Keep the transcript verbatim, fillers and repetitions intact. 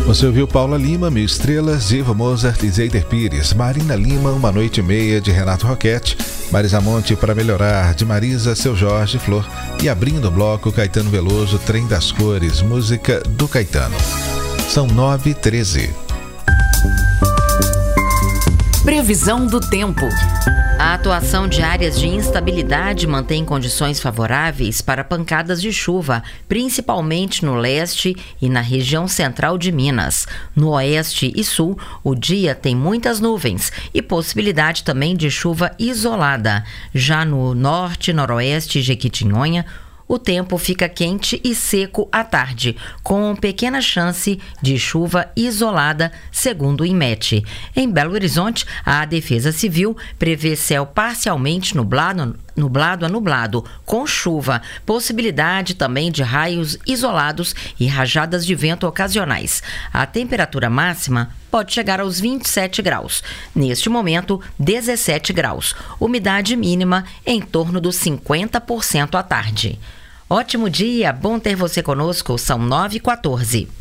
Você ouviu Paula Lima, Mil Estrelas, Ivo Mozart e Zeider Pires. Marina Lima, Uma Noite e Meia, de Renato Roquette. Marisa Monte, Para Melhorar, de Marisa, Seu Jorge, Flor. E abrindo o bloco, Caetano Veloso, Trem das Cores, música do Caetano. São nove e treze. Previsão do tempo. A atuação de áreas de instabilidade mantém condições favoráveis para pancadas de chuva, principalmente no leste e na região central de Minas. No oeste e sul, o dia tem muitas nuvens e possibilidade também de chuva isolada. Já no norte, noroeste e Jequitinhonha, o tempo fica quente e seco à tarde, com pequena chance de chuva isolada, segundo o INMET. Em Belo Horizonte, a Defesa Civil prevê céu parcialmente nublado, nublado a nublado, com chuva, possibilidade também de raios isolados e rajadas de vento ocasionais. A temperatura máxima pode chegar aos vinte e sete graus. Neste momento, dezessete graus. Umidade mínima em torno dos cinquenta por cento à tarde. Ótimo dia, bom ter você conosco, são nove e quatorze.